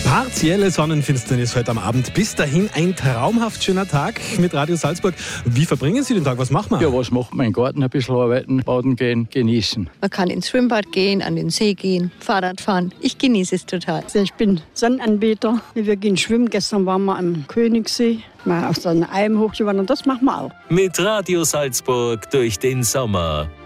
Partielle Sonnenfinsternis heute am Abend. Bis dahin ein traumhaft schöner Tag mit Radio Salzburg. Wie verbringen Sie den Tag? Was machen wir? Ja, was macht man? Im Garten ein bisschen arbeiten, baden gehen, genießen. Man kann ins Schwimmbad gehen, an den See gehen, Fahrrad fahren. Ich genieße es total. Also ich bin Sonnenanbeter. Wir gehen schwimmen. Gestern waren wir am Königssee. Mal auf so eine Alm hochgewandert. Das machen wir auch. Mit Radio Salzburg durch den Sommer.